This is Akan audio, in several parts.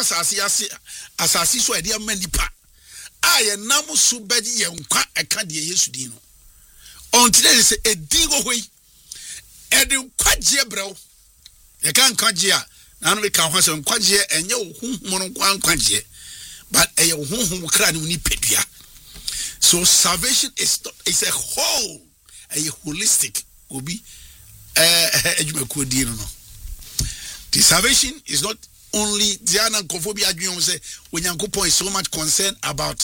asasi so e de manipa aye nam so bedi ye nkwa eka de Yesu din no ontire se edi go hoi e de kwagye brew ye kan kwagye a na no be kan ho se kwagye enye wo hunhum no kwagye but eye wo hunhum kra ne ni pedua. So salvation is a whole, a holistic obi no. The salvation is not only Diana Kophobia Adrian say when Yankopon is so much concerned about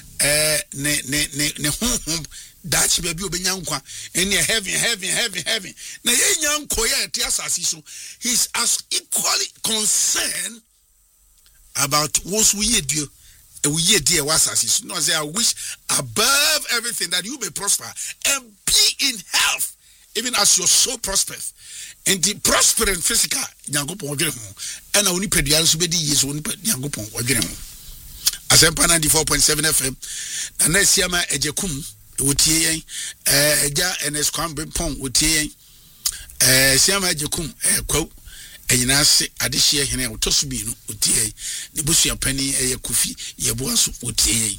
ne home that baby obenyankwa and heaven na yanko ya tiasasi so he's as equally concerned about what we do. We dear was no say I wish above everything that you may prosper and be in health even as your soul prospers. And the prosper and physical Yankopon odwere ho and only peduan so be di yeso only Yankopon odwere ho. Asempa 94.7 FM na siama ejekum wotie yen eja NS Kwambe pon wotie yen siama ejekum kwa enyina se adehye hene otoso bi no otie ne busua pani eye Kofi yeboa so otie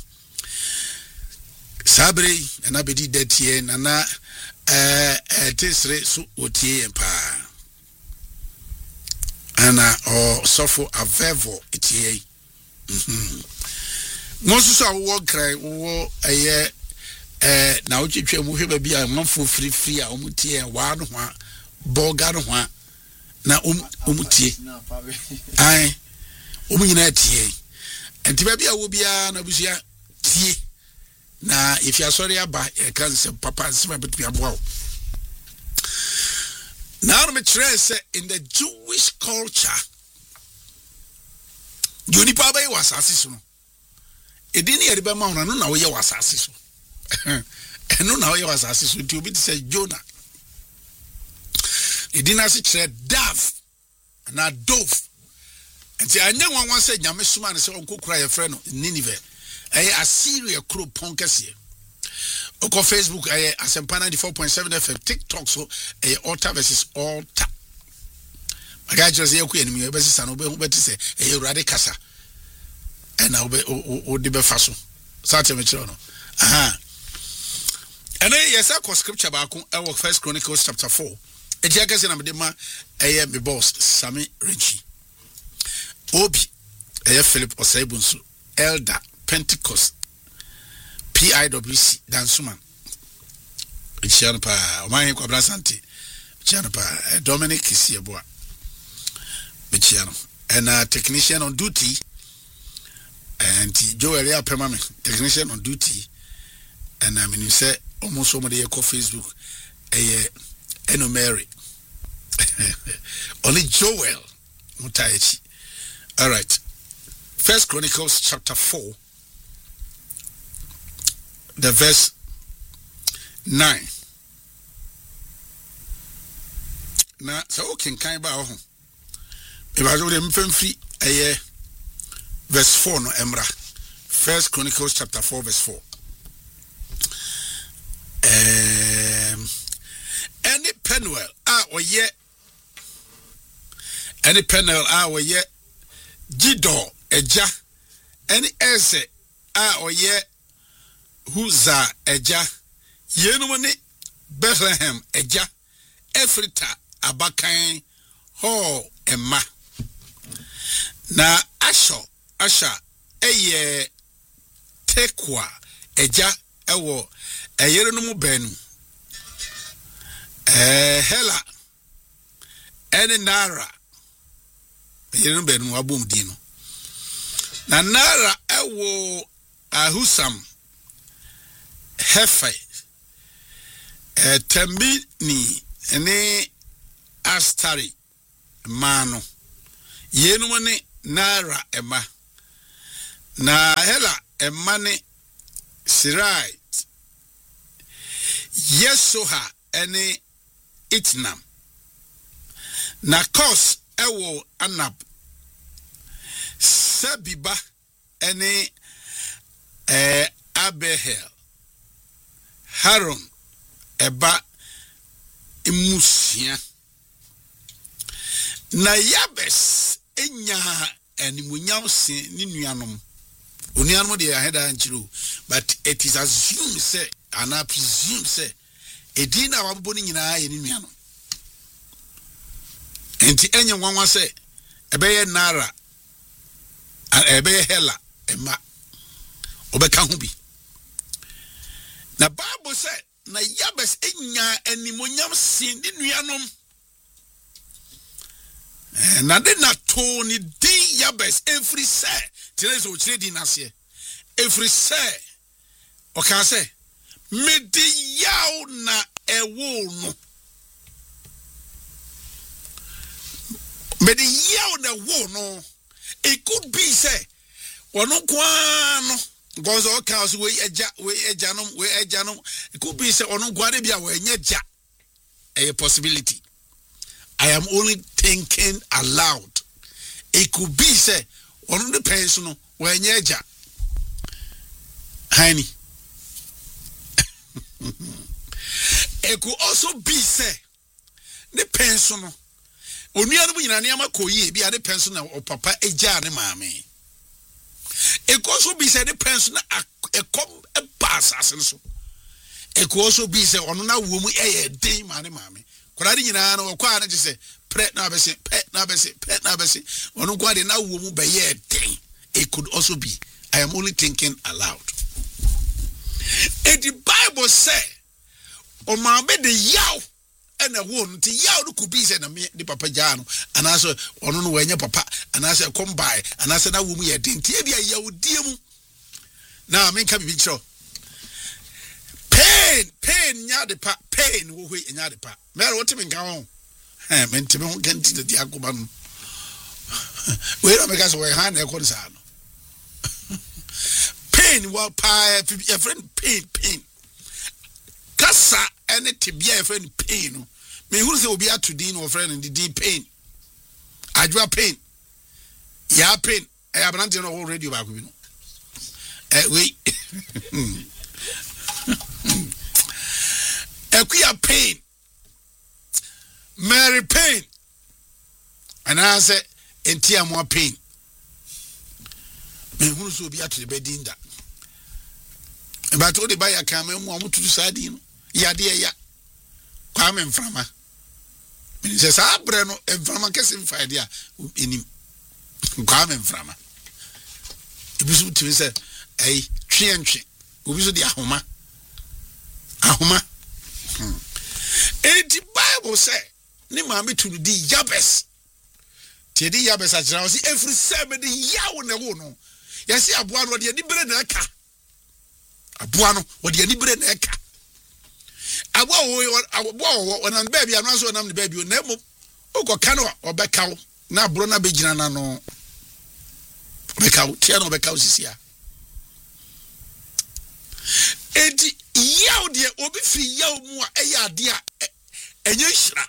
sabre na bedi datie na tesre so otie pa ana o sofo avevo etie Monsu so wo krai wo eye na wo twetwe mu hwe ba bia manfo free a omutie wa no ho boga no ho na omutie ai omunyina tie enti ba bia wo bia na busia tie na if you sorry aba e kan se papa se ba betu aboa now me trace in the Jewish culture Joni Paba was assassino. E didn't hear the man, no, now you was assassin. And no, now you was assassin to be say Jonah. E didn't say dove, and a dove. And say, I know one said, Yamasuman is uncle cry a friend in Nineveh. A Assyria crew punkers here. Oko Facebook, I Asempana 94.7 FM, TikTok, so a altar versus altar. I got just a enemy, a basis and obey what to say, a radicasa. And I'll be o de befaso. Satan Mitrono. Aha. And then yes, I quote scripture back on our First Chronicles chapter 4. A jackass in Amadema, a me boss, Sammy Ritchie. Obi, a Philip Osebunsu, Elder, Pentecost, PIWC, Dansuman. Chianpa, my Quabrasanti, Chianpa, Dominic Kisiaboa. Bichiano, and a technician on duty, and Joel Permame, technician on duty, and I mean, you say almost somebody call Facebook, a Mary, only Joel Mutaichi. All right, First Chronicles chapter 4, the verse 9. Now, so okay, kind of. If I do them free, verse 4 no Emra. First Chronicles chapter 4 verse 4. Any Penuel any Penuel Gido Eja any Eze Huza Eja Yenumani Bethlehem Eja Efrita Abakan Ho Emma na Asha eye Tekwa eja ewo eyere no mu benu Hela ene Nara eyere no benu abom di no na Nara ewo Ahusam Hefe Tambini ene Astari mano yenumane Nara Emma na Hela Emma ne Sirai Yesoha ene Itnam na Kos ewo Anab Sabiba ene Abehel Haron eba Imusia na Yabes enya animunyam sin ni nuanom onianom de aheda nchiro but it is assumed say and I presume say edina wabbo ni nyina ye ni nuanom enti enye nwanwa say ebeye nara ebeye hela ema obeka ho bi na Bible say na Jabez enya animunyam sin ni nuanom na de na to ni din Jabez every say tire so chire din ase every say o kan say me di yaw na ewo no me di yaw na wo no it could be say wono kwa no gozo o kan so we ejanom it could be say ono gware bia we nya ja a possibility. I am only thinking aloud. It could be say on the pension when you ja. Honey. It could also be say the pension. Only other in an yama koye be the pension or papa a jar mammy. It could also be say the pension a pass as so. It could also be say on a woman a day mammy. Kwadi nyina no kwa na say pet na be say onu kwa de na wo mu be ye den. It could also be. I am only thinking aloud. And the Bible say o ma be de yaw and a won ti yaw no could be say na me the papa jano and also onu no wanya papa and I say come by and I say na wo mu ye den ti e bia yaw die mu na me ka bi cho pain nya de pa pain wo hwe nya de pa mere what me nka ho me ntime ho ganti de akoba no we no make us we hand e ko sa no pain wa pa your friend pain kasa ene tibia your friend pain no me hu se obi atudi no friend in the pain adwa pain ya pain e abanante no radio ba ko bi no we Equia pain, Mary pain, and I say, and tia more pain. Me who so be at the bed in that. But all the buyer come and want to sardine. Ya dear, ya. Come in from her. He says, ah, Breno, and from a kissing fire, dear, in him. Come in from her. It was to say, a tree and tree. Who is the Ahoma? Ahoma. And the Bible say, ni mami to the Jabez. Tedi Jabez ajira si every 7 yawo na wo no. Yesi aboa no de ni bere na eka. Aboa no wo de ni bere na eka. Aboa wo na baby anu so na baby na mo ogoka no obeka wo na abro na begina na no. Obeka wo tia no obeka wo sisia. Edi yaw de obi fi yaw mu a eya de a enye hira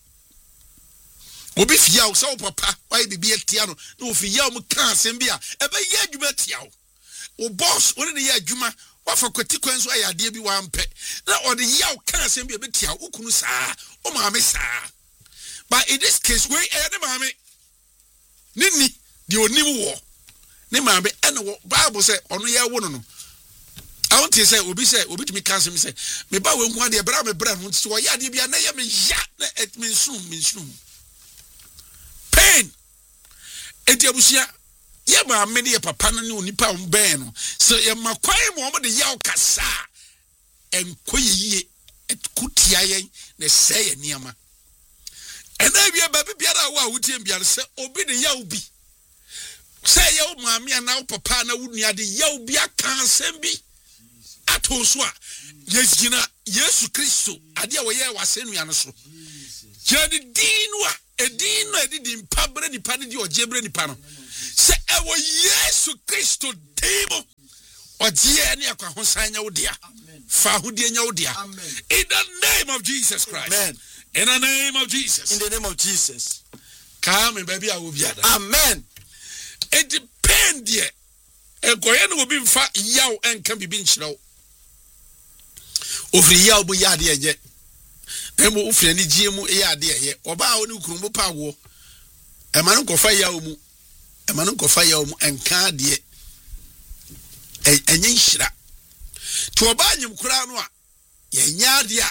obi fi yaw so papa why bibi etia no na ofi yaw mu kan asem bia ebe ye adwuma tia wo boss woni ne ye adwuma wafa kwati kwan so aya de bi wa mpe na odi yaw kan asem bia betia wo kunu saa o maame saa but in this case we ne maame ni de onim wo ne maame ene wo Bible say ono ye wo no I want to say, Obi to me cancel me say, me ba we nwa de bra me bra no so ya de bia na ya me ya na it mean soon. Pain. Enti abusia, ye ma me ne papa no ne onipa on ben no. So ye makwai mo de ya okasa. Enkoyeye kutia yen na say ye niama. Ena bia ba biara wa wutie biara say obi de ya obi. Say ye o ma me na papa na wunua de ya obi aka asem bi. Atoswa yes gina Yesu Kristo ade a wo ye wase nua no so jedi dinwa edino edidi mpabre ni pa de ojebre ni pa no se ewo Yesu Kristo demo oje ne akwa honsanya wo dia fa hodie nya wo dia in the name of Jesus Christ. Amen. In the name of Jesus. In the name of Jesus. Come and baby I will be ada. Amen. It depend there ekoye no obi mfa yaw enka bibi nchirawo ofri yaw bu yade eje emo ofri ni giemu yade eye oba oni kurumbo pa wo e ma no kofa yaw mu ema no nkofa ya enka de enye nhira to oba nyim kura no a ye nya de a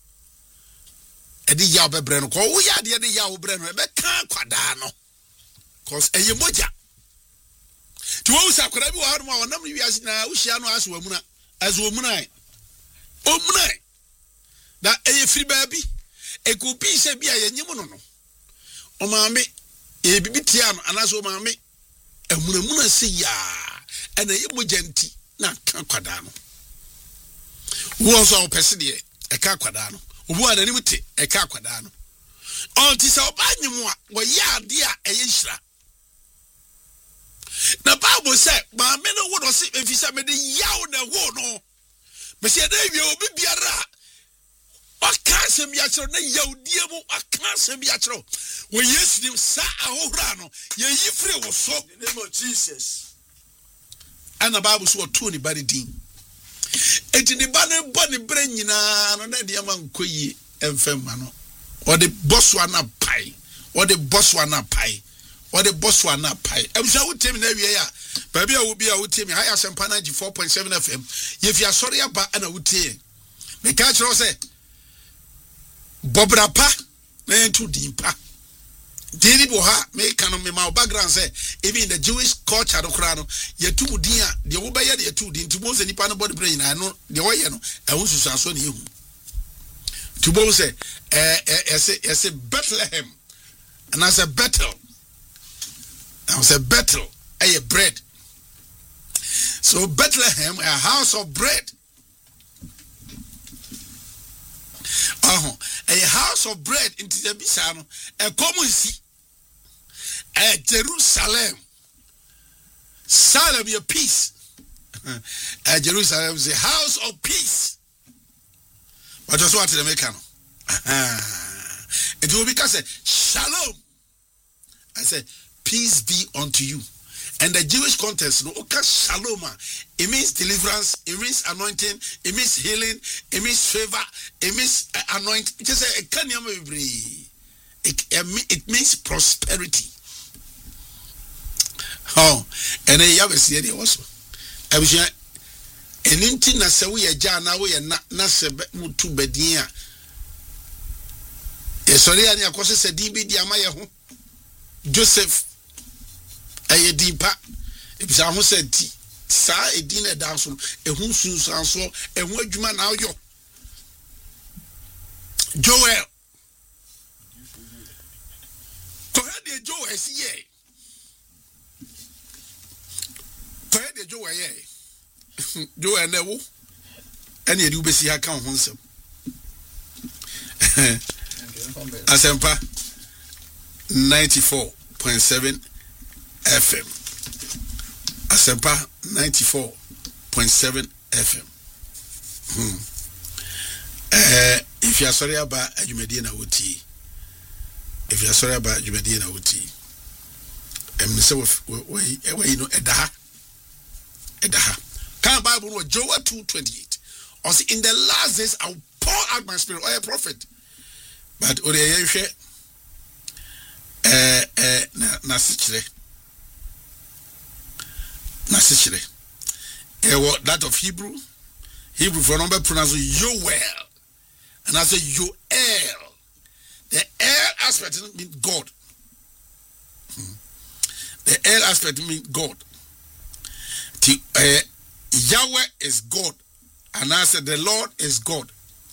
edi ya bebre no ko wo ya de de ya wo bre no be kan kwada no cause eye moja to wo sa kwada bi wo ha no a wonam wi ase na wo hia no aso wamuna azo omuna da eye free baby e ko bi se bia ye nyim no no o maame e bibitia no anaso maame emunamuna se ya ena ye mojanti na kan kwada no wo so opese de e ka kwada no obu ana nim te e ka kwada no onti se obanyim a wo ya de a eye hira na Bible say maame no wo do se efisa me de yawo na wo no me se de wi obi biara akasem ya chero na yawdie mu akasem ya chero wo Yesu dim sa ahohra no ye yifre wo so in the name of Jesus and the Bible so to ni body din enti ni ba ne bo ni bre nyina no na de man koyi emfem ma no o de boswa na pai o de boswa na pai o de boswa na pai emsa wotem na wie ya ba bia wo bia wotem ha ya sempa na 4.7 FM ye fi asori aba na wotie me ka chero se Bobra pa na entu dimpa dini bo ha me kanon me ma background say even in the Jewish culture no kra no ye tu din a de wo be ye de tu din tu mo se nipa no body brain na no de wo ye no ehun susuaso na ehu tu bo say ese Bethlehem and as a battle I was a battle a bread so Bethlehem a house of bread a house of bread into the bisano a common see a Jerusalem Salem your peace Jerusalem is a house of peace but just what the Americano it will be because shalom I said peace be unto you. And the Jewish context, no, okay, shalom, it means deliverance, it means anointing, it means healing, it means favor, it means anointing. Just it means prosperity. Oh, and then you have a see also. I was an inti na se we ja na we na se mutu bedia. E sorry ani akose se din bi di amaye ho. Joseph aye dimpa ebisa ho senti sa edin na danso ehun sunsanso ehun adwuma na yo Joel ko hade Joel si ye ko hade Joel ye Joel na wo ene edi ubesi ha kan ho nsem Asempa 94.7 FM. Asempa 94.7 FM. If you are sorry about Jumedina Uti, if you are sorry about Jumedina Uti, and so you know Edaha. Can Bible was Joel 2:28. Or in the last days I will pour out my spirit or a prophet. But Ode na sichire what that of Hebrew for number pronounce Yoel and I say Yoel. The L aspect means God. The L aspect means God. Yahweh is God and I said the Lord is God.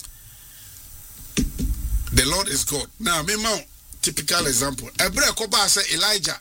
The Lord is God. Now me typical example. Ebre koba say Elijah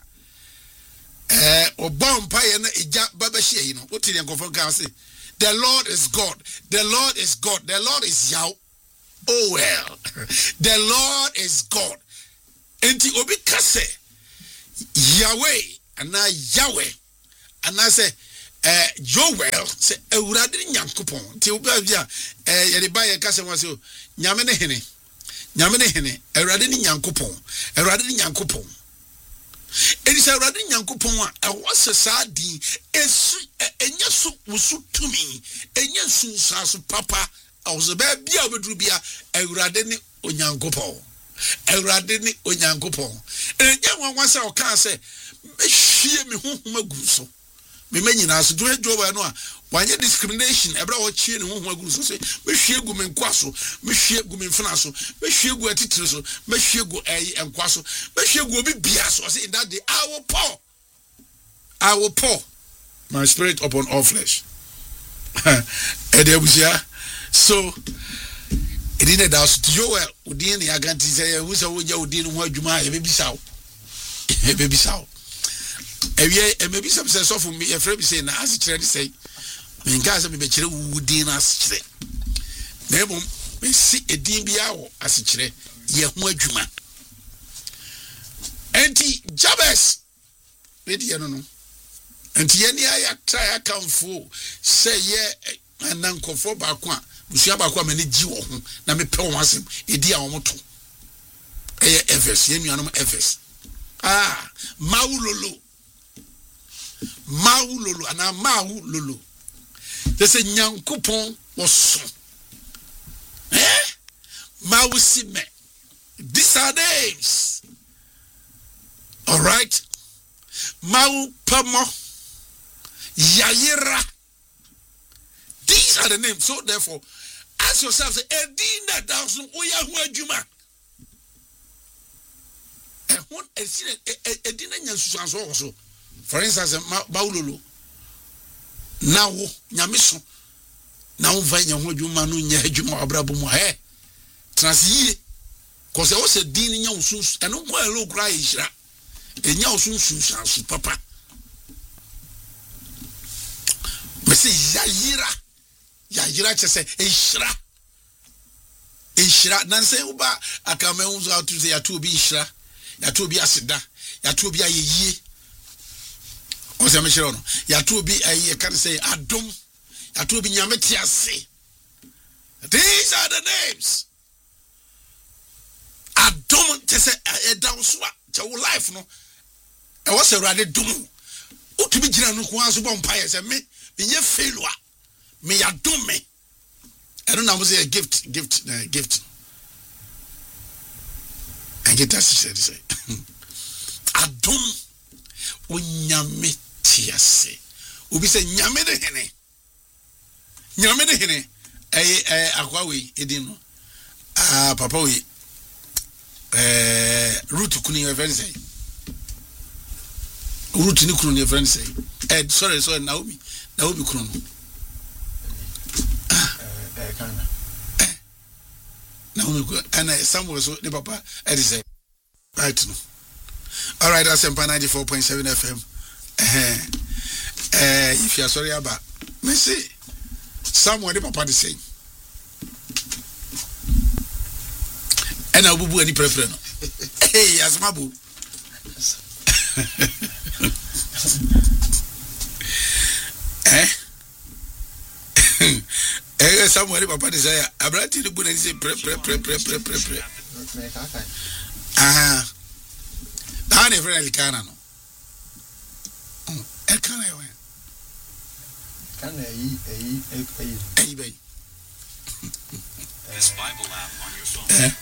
obompa ye na eja babahie yi no wotiri nkofo kan say the Lord is God. The Lord is God. The Lord is Yahweh. Oh well. The Lord is God. Enti obi ka say Yahweh and Yahweh and I say Joel say Ewurade Nyankopon. Ti obi bia ye de ba ye ka say wase nyame ne hene. Nyame ne hene Ewurade ni Nyankopon. Ewurade ni Nyankopon. Eni say Ewurade Nyankopon a wase sa din esu enya su wusu tumi enya sunsaso papa awose ba bia obeduru bia Ewurade ni Onyankopon. Ewurade ni Onyankopon. Enya wanwa say o kan say Mehie me honhom agu so. Me nyina so do adwo no a wanye discrimination ebra wo chie ne honhom agu so say mehie gu me nkwa so, mehie gu me mfena so, mehie gu atitire so, mehie gu enkwa so, mehie gu obi bia so. Say in that day I will pour my spirit upon all flesh. So it didn't that Joel udin the aganti say who say wonya udin ho adwuma e bebisa e maybe some say so for me e frame say na as kire say me nka say me be kire udin as kire na ebom me si edin bia wo as kire ye ho adwuma enti Jabez me die no enti ye ni aya try akamfo say ye anankofo ba ko a busia ba ko a mani gi wo ho na me pe wo asem edi a wo moto Efes ye nuanom Efes maulolo ana maulolo they say nyankopon woso mausime. These are names, all right. Mau pamo Yaira. These are the names. So therefore, ask yourself, say, Edina Dawson, Oya Huajuma. Edina Nyansuans also. For instance, Baululu. Now, Nyamiso. Now, Vanya Huajuma, Nyajuma, Abrabumo, eh? Transye. Because I was a dean in Yansus, and no more low cry, and Yansus, Papa. Say Yajira say Ishra Nanse Uba Akameun's out to say Yatubi Ishra Yatubi Asida Yatubi Aye Osamishon Yatubi I can say Adum Yatubi Yametia say. These are the names. Adum say a down swap to life no. I was a rather doom. To be Jiran who was vampires and me. Me failure, me ya do me. I don't know. Was a gift. I get that. She said, "Adum, unyame tiase." Ubi say nyame de hene. Akwa we edino. Papa we. Root kuni your friend say. Root ni kuni your friend say. Sorry, Naomi. That will be Chrono. And somewhere so the papa, I say, right now. All right, that's Sempa 94.7 FM. If you are sorry about, me say, somewhere the papa the same. And I will do any preference. Hey, as my boo. Somewhere papa desire abrati the bull and say pre. Dani friend Elkana no. Elkana we. Kana yi bay. This Bible app on your phone.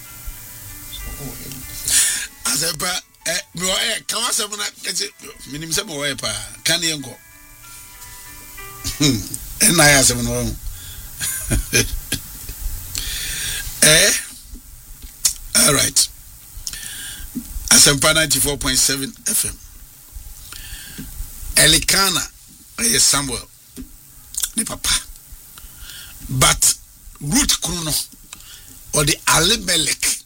Azepa me o kan asem na minim se mo we pa kan ye ngo. And I ask him, all right. Asempa 94.7 FM. Elikana, Samuel, the papa. But Ruth Kruno, or the Alimelech.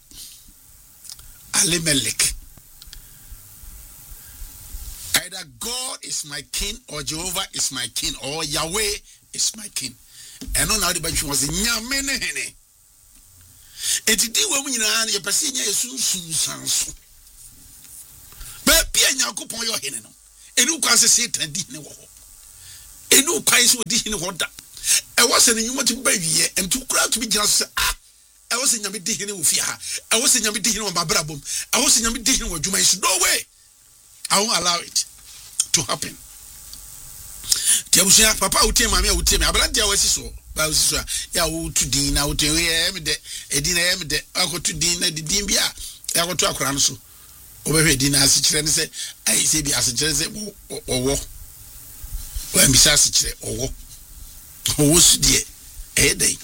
Either God is my king or Jehovah is my king or Yahweh is my king. And on how the Bible was in Yamene. It did women in a Pasina Susan. But Piana Coupon your hen. And who can say it and didn't walk. And no price would didn't want that. I wasn't in you to baby and too crowd to be just I was in Yamidi with Fia. I was in Yamidi on my brabum. I was in Yamidi with Juma. No way. I won't allow it to happen. Tiabusia papa utie mama utie me abranti a wasi so ba wasi so ya wo to din na wo te we em de edin em de akoto din na didin bia ya akoto akora no so Obehwe di na asikyire ne se ai se bi asikyire se owo wa mi sa asikyire owo su de dai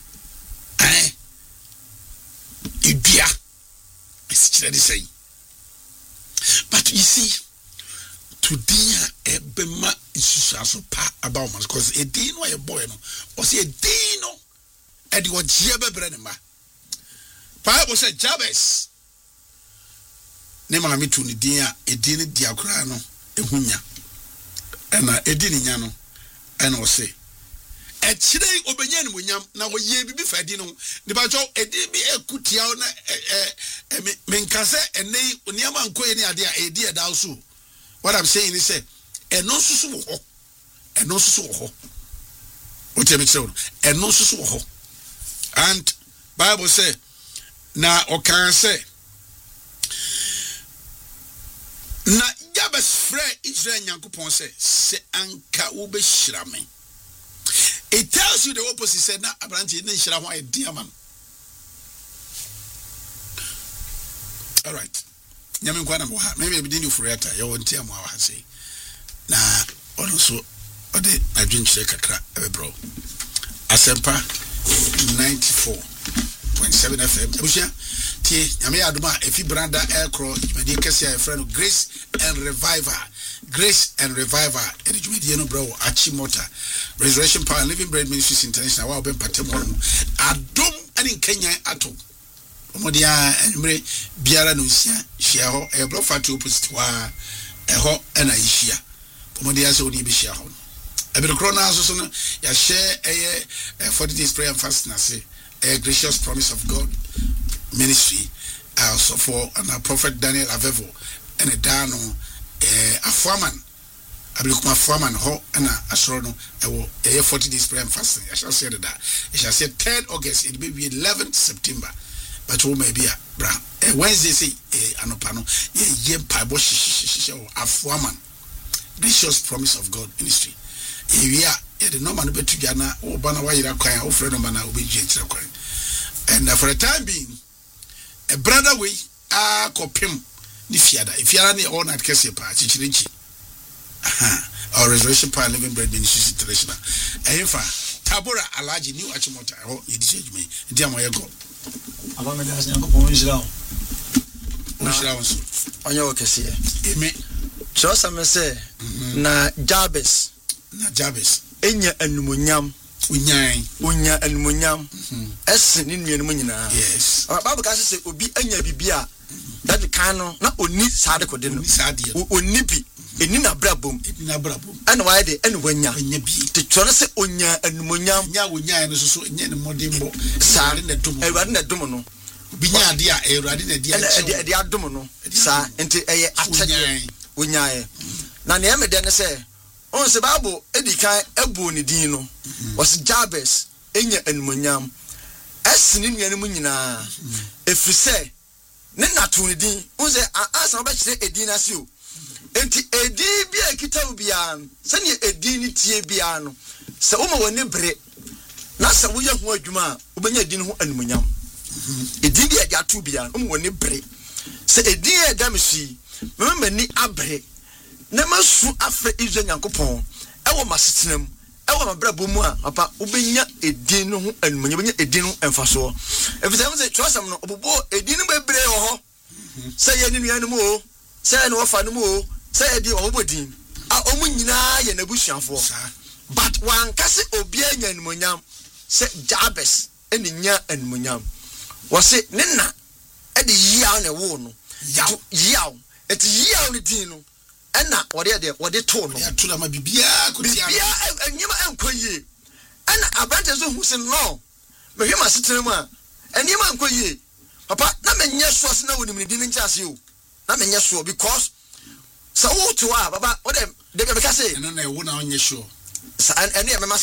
idua asikyire de say. But you see, today ebema isusu pa about man because a din no a boy no or say a din no e de ogie bebre ne ma. Bible say Jabez ne ma me tu ni din a edin di akura no ehunya na edin nya no na o say e kire obenya ni munyam na wo ye bibi fa di no ne ba jo edin bi ekutia na me nkase enei oniama nkoye ni ade a edi eda so. What I'm saying is say eno susu wo ho o tell me so eno susu wo ho. And Bible say na o kan say na Jabez frɛ Israel Nyankopɔn say anka wo be hyira me. It tells you the opposite. Said na abranti ne hyira ho adi ama. All right. Nyame nkwa na mo ha. Maybe be dinu fureta ye wonti am ha say. Na ono so ode adwenkyere kakra ebe bro. Asempa 94.7 FM. Ebusia tie nyame adoma efi branda aircrow jumedi kese ya friend Grace and Revival. Grace and Revival. Edi jumedi no bro Achimota. Resurrection Power Living Bread Ministries International. Wa obem patemon adom ani Kenya ato. Omodia enmre biara no nsia hia ho e bro fat opposite wa eho na yihia. Omodia se oni bi hia ho. Ebere kro na so no ya share 40 days prayer and fasting say a gracious promise of God ministry also for and prophet Daniel Avevo and a dano a foreman ablikuma foreman ho and a astrono a 40 days prayer and fasting. I shall say that I shall say 10 August, it may be 11th September, but who may be a bra Wednesday say anopano ye paibo a foreman gracious promise of God ministry. We are the normal betu jana o bana wa yira kwan o frɛ no mana obi gye kwan. And for a time being a brother we a kopim ni fiada ifiara ni all night kese pa chichirinchi our Resurrection Power Living Bread Ministries International efa Tabora Alaji New Achimota ho yedi me ndi amoye go aba me das nyanko pon nshira so onye o kese eme so some say na Jabez enya anumunyam unya anumunyam esen ni nuanu nyina. Yes Bible ka say obi anya bibia that kan no na oni sade kode no oni bi eni na brabom ana why de eni wanya bi te toro say onya anumunyam nya wonya no so enya ne modembo sare na dum ewade na dum no bi nya ade a ewade na de adum no sa enti eye atade wonya na ne emede ne say on se Bible edikan ebu ni din no was Jabez enya anumunyam esini nuanu nyina efrise ne nato ni din on se asa ba kire edin na se o enti edin bi akita obia se ne edin ni tie bia no se wo ma woni bre na se wo ye ho adwuma obenya edin ho anumunyam edin bi aga to bia no mo woni bre se edin e damsi mema ni abre na masu afre Israel Nyankopon ewo masetenam ewo mabrabo mu a papa obenya edin no ho anumunya obenya edin no emfaso efisa mo se twasam no obobo edin no bebre ho se ye ni nuanu mu o se ye no wafa no mu o se ye di obodin a omu nyina ye na busuafo but wan kase obi anya anumunyam se Jabez eni nya anumunyam wose ne na e de yiaw na wo no yiaw eti yiaw ni din no ena wode to no ya tula ma bibia kotia bibia enyima enkoyie ena abante so husin no mehwe ma setere mu a enyima enkoyie papa na menye so ase na wonim ni din nchase o na menye so because sa wo to a baba wode de be ka say no na wo na onye sure sa ene e mema